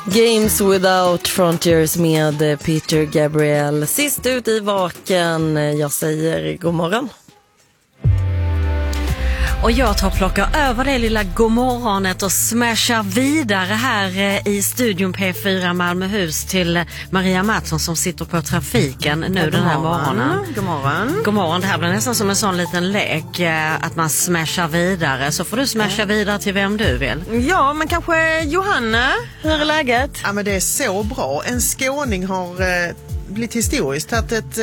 Games Without Frontiers med Peter Gabriel. Sist ut i vaken. Jag säger god morgon. Och jag tar och plockar över det lilla godmorgonet och smashar vidare här i studion P4 Malmöhus till Maria Mattsson som sitter på trafiken nu den här morgonen. God morgon. God morgon, det här blir nästan som en sån liten lek att man smashar vidare. Så får du smasha vidare till vem du vill. Ja, men kanske Johanna. Hur är läget? Ja, men det är så bra. En skåning har blivit historiskt att ett